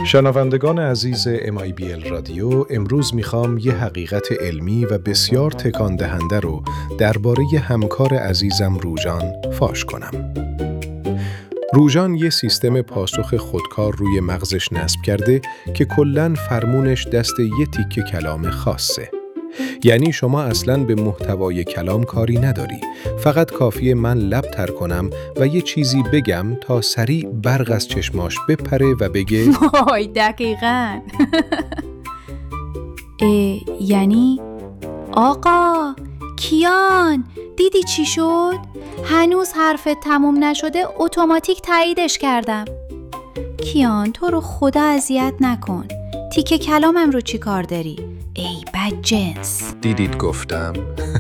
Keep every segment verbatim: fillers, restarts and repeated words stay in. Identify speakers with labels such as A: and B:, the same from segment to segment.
A: شنوندگان عزیز ام آی بی ال رادیو، امروز میخوام یه حقیقت علمی و بسیار تکان دهنده رو درباره همکار عزیزم روژان فاش کنم. روژان یه سیستم پاسخ خودکار روی مغزش نصب کرده که کلاً فرمونش دست یه تیکه کلام خاصه. یعنی شما اصلاً به محتوای کلام کاری نداری، فقط کافیه من لب تر کنم و یه چیزی بگم تا سریع برق از چشماش بپره و بگه
B: وای دقیقاً. اه، یعنی آقا کیان دیدی چی شد؟ هنوز حرفت تموم نشده اتوماتیک تاییدش کردم. کیان تو رو خدا اذیت نکن، تیکه کلامم رو چی کار داری؟ ای بدجنس.
A: دیدید گفتم؟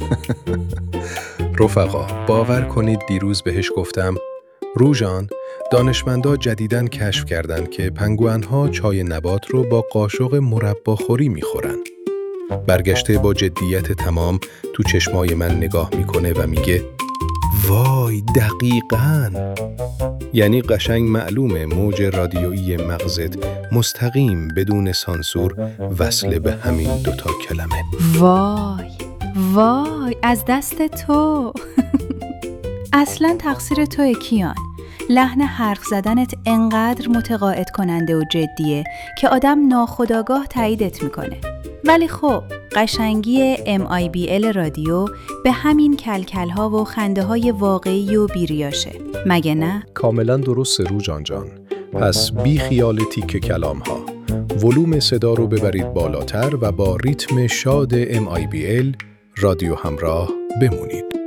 A: رفقا باور کنید دیروز بهش گفتم روژان، دانشمندا جدیداً کشف کردن که پنگوئن‌ها چای نبات رو با قاشق مرباخوری میخورن. برگشته با جدیت تمام تو چشمای من نگاه میکنه و میگه وای دقیقاً. یعنی قشنگ معلومه موج رادیویی مغزت مستقیم بدون سانسور وصل به همین دوتا کلمه.
B: وای وای از دست تو. اصلا تقصیر توئه کیان. لحن حرف زدنت انقدر متقاعد کننده و جدیه که آدم ناخودآگاه تاییدت میکنه. ولی خب قشنگی ام آی بی ال رادیو به همین کلکل‌ها و خنده‌های واقعی و بیریاشه، مگه نه؟
A: کاملا درسته روژان جان. پس بی خیال تیکه کلام ها، ولوم صدا رو ببرید بالاتر و با ریتم شاد ام آی بی ال رادیو همراه بمونید.